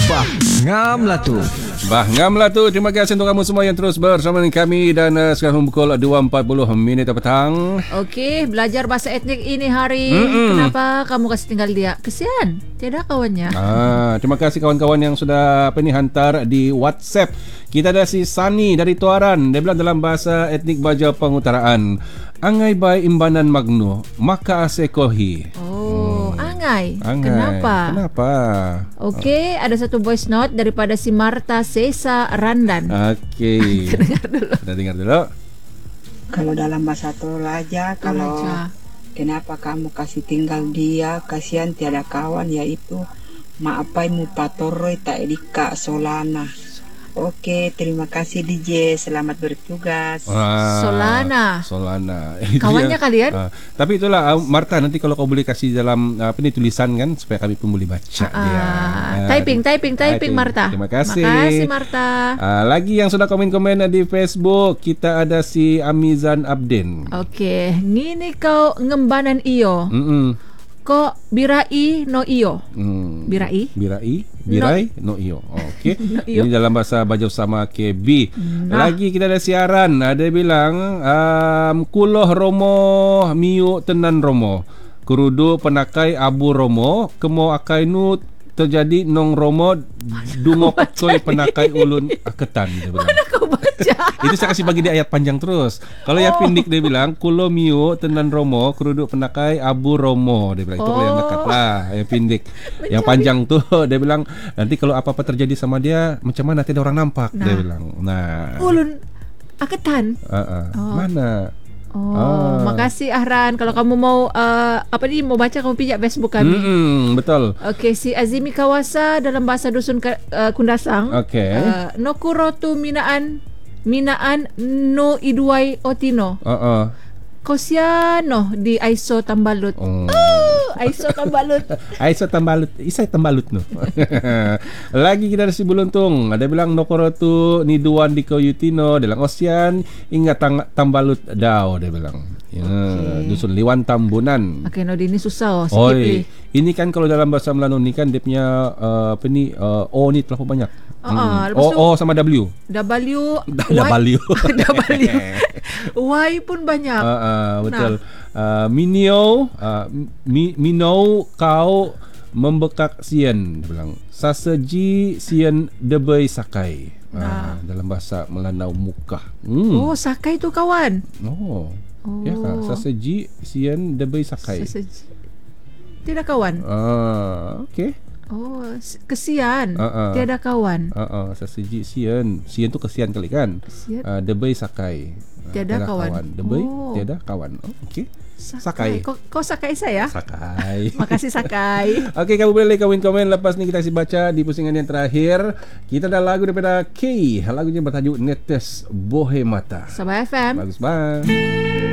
Ngam lah tu. Ngam lah tu. Terima kasih untuk kamu semua yang terus bersama dengan kami. Dan sekarang pukul 2.40 petang. Okey, belajar bahasa etnik ini hari. Kenapa kamu kasih tinggal dia? Kesian, tiada kawannya. Terima kasih kawan-kawan yang sudah hantar di WhatsApp. Kita ada si Sani dari Tuaran. Dia bilang dalam bahasa etnik Baja Pengutaraan, angai bay imbanan magno, maka asekohi. Angai. Kenapa? Okey, ada satu voice note daripada si Marta Sesa Randan. Okey. Kita dengar dulu. Kalau dalam bahasa Toraja, kalau kenapa kamu kasih tinggal dia, kasihan tiada kawan, yaitu maapai mu patoroi tak edika solana. Oke, terima kasih DJ. Selamat bertugas. Solana. Kawannya kalian? Tapi itulah Marta, nanti kalau kau boleh kasih dalam tulisan kan, supaya kami pun boleh baca. Typing Marta. Terima kasih. Makasih Marta. Lagi yang sudah komen-komen di Facebook, kita ada si Amizan Abdin. Oke, ngini kau ngembanan iyo. Ko birai no iyo. Birai no iyo. Okey. Ini dalam bahasa Baja sama KB. Lagi kita ada siaran. Ada bilang kuloh romo miu tenan romo. Kurudu penakai abu romo, kemo akainu terjadi nong romo dungok koi penakai ulun aketan, dia bilang. Mana kau baca? Itu saya kasih bagi dia ayat panjang terus. Kalau yang pindik dia bilang kulo miu tenan romo kurudu penakai abu romo, dia bilang. Itu kalau yang dekat lah, yang pindik. Yang panjang tuh dia bilang nanti kalau apa-apa terjadi sama dia macam mana tidak orang nampak, dia bilang. Nah, ulun aketan. Mana? Makasih Ahran. Kalau kamu mau mau baca, kamu pijak Facebook kami. Betul. Okey, si Azimi Kawasa dalam bahasa dusun Kundasang. Okey. Nokurotu minaan no iduai otino. Kosiano di Aiso Tambalut. Aiso Tambalut. Isai Tambalut no. Lagi kita ada si Buluntung. Ada bilang nokorotu niduan di Koyutino dalam Osian ingat Tambalut dao, dia bilang. Dusun Liwan Tambunan. Okey, no ini susah sikit. Ini kan kalau dalam bahasa Melayu ni kan dia punya O ni terlalu banyak. O sama W. W. Y pun banyak. Betul. Minau kau membekak sian, dia bilang. Saseji sian debei sakai. Dalam bahasa Melanau Mukah. Sakai tu kawan. Ya kan, saseji sian debei sakai. Tidak kawan. Okey. Kesian. Tiada kawan. Saseji sian tu kesian kali kan. Debei sakai. Tiada kawan. Debei tiada kawan. Okey. Sakai. Kau Sakai saya? Sakai. Makasih Sakai. Okey, kamu boleh komen lepas ni kita kasih baca di pusingan yang terakhir. Kita ada lagu daripada K. Lagunya bertajuk Netes Bohe Mata. Sabah FM. Bagus banget.